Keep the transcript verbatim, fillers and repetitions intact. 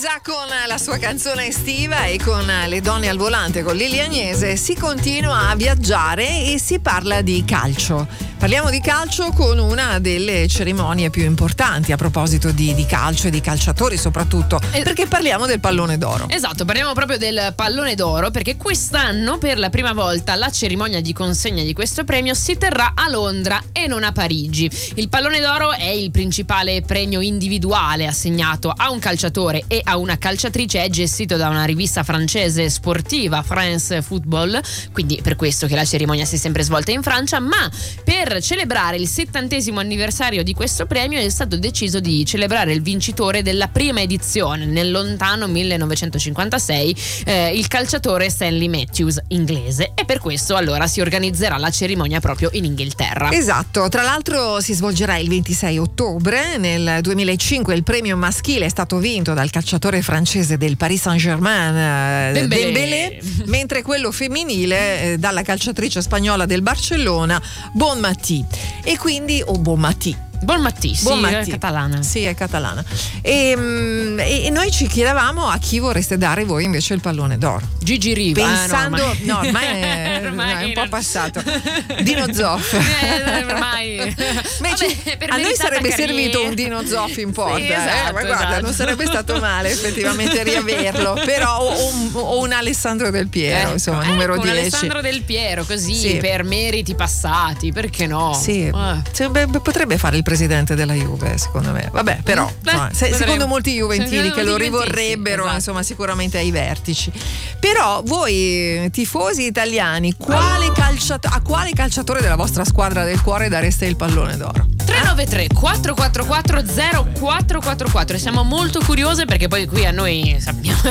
Elisa con la sua canzone estiva e con Le donne al volante con Lili Agnese si continua a viaggiare e si parla di calcio. Parliamo di calcio con una delle cerimonie più importanti a proposito di, di calcio e di calciatori soprattutto, perché parliamo del pallone d'oro. Esatto, parliamo proprio del pallone d'oro perché quest'anno per la prima volta la cerimonia di consegna di questo premio si terrà a Londra e non a Parigi. Il pallone d'oro è il principale premio individuale assegnato a un calciatore e a una calciatrice, è gestito da una rivista francese sportiva, France Football, quindi per questo che la cerimonia si è sempre svolta in Francia, ma per celebrare il settantesimo anniversario di questo premio è stato deciso di celebrare il vincitore della prima edizione nel lontano millenovecentocinquantasei, eh, il calciatore Stanley Matthews, inglese, e per questo allora si organizzerà la cerimonia proprio in Inghilterra. Esatto, tra l'altro si svolgerà il ventisei ottobre. Nel duemilacinque il premio maschile è stato vinto dal calciatore francese del Paris Saint-Germain, eh, Dembélé. Dembélé, mentre quello femminile eh, dalla calciatrice spagnola del Barcellona, Bonmatí. E quindi o Bonmatí. Bonmatí, sì, Bonmatí. è catalana. Sì, è catalana. E, e, e noi ci chiedevamo a chi vorreste dare voi invece il pallone d'oro. Gigi Riva. Pensando, eh, no, no, ormai è, ormai no, è un po' non- passato. Dino Zoff. Eh, ormai. Invece, Vabbè, per a noi meritata sarebbe carriera. servito un Dino Zoff in porta, Sì, eh, esatto, ma guarda, esatto. non sarebbe stato male effettivamente riaverlo, però o un, o un Alessandro Del Piero, Ecco, insomma, numero ecco, un dieci. Alessandro Del Piero, così, Sì. per meriti passati, perché no? Sì, Eh. Sì, beh, beh, potrebbe fare il presidente della Juve, secondo me. Vabbè, però, Eh, insomma, se- vedremo. secondo molti juventini Secondo che lo molti juventini, rivorrebbero, esatto. insomma, sicuramente ai vertici. Però voi, tifosi italiani, quale calciato- a quale calciatore della vostra squadra del cuore dareste il pallone d'oro? tre nove tre quattro quattro quattro zero quattro quattro quattro. Siamo molto curiose perché poi qui a noi sappiamo,